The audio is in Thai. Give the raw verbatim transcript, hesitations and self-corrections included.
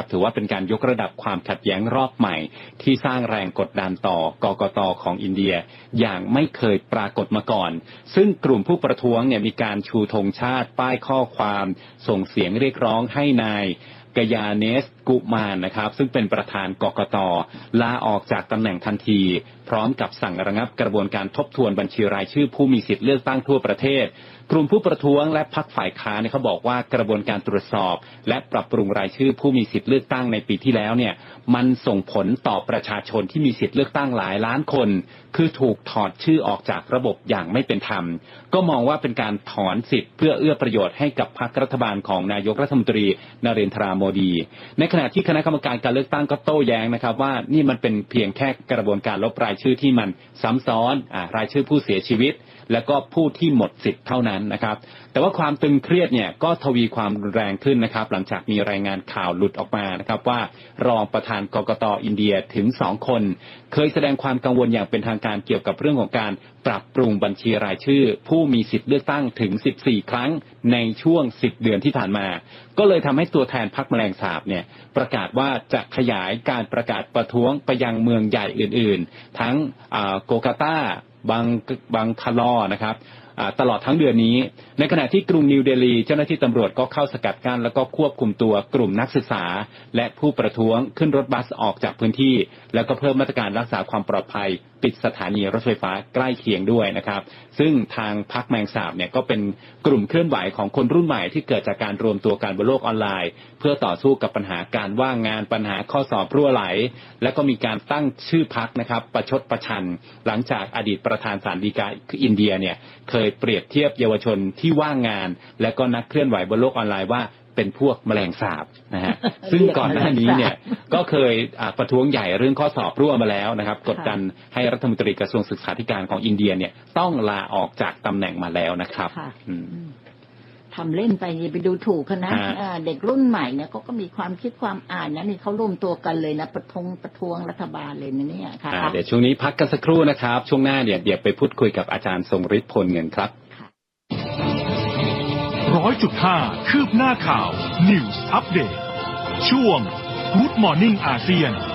ถือว่าเป็นการยกระดับความขัดแย้งรอบใหม่ที่สร้างแรงกดดันต่อกกต.ของอินเดียอย่างไม่เคยปรากฏมาก่อนซึ่งกลุ่มผู้ประท้วงเนี่ยมีการชูธงชาติป้ายข้อความส่งเสียงเรียกร้องให้นายกยาเนสกุมารนะครับซึ่งเป็นประธานกกต.ลาออกจากตำแหน่งทันทีพร้อมกับสั่งระงับกระบวนการทบทวนบัญชีรายชื่อผู้มีสิทธิเลือกตั้งทั่วประเทศกลุ่มผู้ประท้วงและพรรคฝ่ายค้านเขาบอกว่ากระบวนการตรวจสอบและปรับปรุงรายชื่อผู้มีสิทธิเลือกตั้งในปีที่แล้วเนี่ยมันส่งผลต่อประชาชนที่มีสิทธิเลือกตั้งหลายล้านคนคือถูกถอดชื่อออกจากระบบอย่างไม่เป็นธรรมก็มองว่าเป็นการถอนสิทธิ์เพื่อเอื้อประโยชน์ให้กับพรรครัฐบาลของนายกรัฐมนตรีนเรนทราโมดีในขณะที่คณะกรรมการการเลือกตั้งก็โต้แย้งนะครับว่านี่มันเป็นเพียงแค่กระบวนการลบรายชื่อที่มันซ้ำซ้อนอ่ารายชื่อผู้เสียชีวิตและก็ผู้ที่หมดสิทธิ์เท่านั้นนะครับแต่ว่าความตึงเครียดเนี่ยก็ทวีความรุนแรงขึ้นนะครับหลังจากมีรายงานข่าวหลุดออกมานะครับว่ารองประธานกกต.อินเดียถึงสองคนเคยแสดงความกังวลอย่างเป็นทางการเกี่ยวกับเรื่องของการปรับปรุงบัญชีรายชื่อผู้มีสิทธิ์เลือกตั้งถึงสิบสี่ครั้งในช่วงสิบเดือนที่ผ่านมาก็เลยทำให้ตัวแทนพรรคแมลงสาบเนี่ยประกาศว่าจะขยายการประกาศประท้วงไปยังเมืองใหญ่อื่นๆทั้งโกลกาตาบางบางคลอนะครับตลอดทั้งเดือนนี้ในขณะที่กรุงนิวเดลีเจ้าหน้าที่ตำรวจก็เข้าสกัดกั้นแล้วก็ควบคุมตัวกลุ่มนักศึกษาและผู้ประท้วงขึ้นรถบัสออกจากพื้นที่แล้วก็เพิ่มมาตรการรักษาความปลอดภัยปิดสถานีรถไฟฟ้าใกล้เคียงด้วยนะครับซึ่งทางพรรคแมงสาบเนี่ยก็เป็นกลุ่มเคลื่อนไหวของคนรุ่นใหม่ที่เกิดจากการรวมตัวกันบนโลกออนไลน์เพื่อต่อสู้กับปัญหาการว่างงานปัญหาข้อสอบรั่วไหลและก็มีการตั้งชื่อพรรคนะครับประชดประชันหลังจากอดีตประธานศาลฎีกาอินเดียเนี่ยเคยเปรียบเทียบเยาวชนที่ว่างงานและก็นักเคลื่อนไหวบนโลกออนไลน์ว่าเป็นพวกแมลงสาบนะฮะ ซึ่งก่อนหน้านี้เนี่ยก็เคยประท้วงใหญ่เรื่องข้อสอบรั่วมาแล้วนะครับกดดันให้รัฐมนตรีกระทรวงศึกษาธิการของอินเดียเนี่ยต้องลาออกจากตำแหน่งมาแล้วนะครับทำเล่นไปไปดูถูกนะเด็กรุ่นใหม่เนี่ยเขาก็มีความคิดความอ่านนะนี่เขารวมตัวกันเลยนะประท้วงประท้วงรัฐบาลเลยนะเนี่ยค่ะเดี๋ยวช่วงนี้พักกันสักครู่นะครับช่วงหน้าเนี่ยเดี๋ยวไปพูดคุยกับอาจารย์ทรงฤทธิ์พลเงินครับร้อยจุดห้าคืบหน้าข่าว News Update ช่วง Good Morning อาเซียน